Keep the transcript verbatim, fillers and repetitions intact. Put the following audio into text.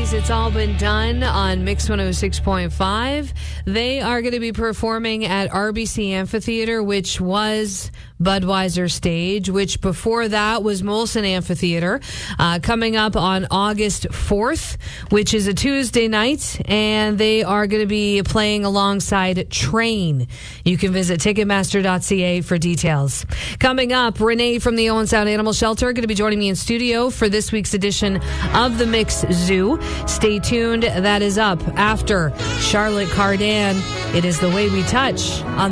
It's All Been Done on Mix one oh six point five. They are going to be performing at R B C Amphitheater, which was Budweiser Stage, which before that was Molson Amphitheater, uh, coming up on August fourth, which is a Tuesday night, and they are going to be playing alongside Train. You can visit ticketmaster dot c a for details. Coming up, Renee from the Owen Sound Animal Shelter going to be joining me in studio for this week's edition of the Mix Zoo. Stay tuned. That is up after Charlotte Cardin. It is The Way We Touch on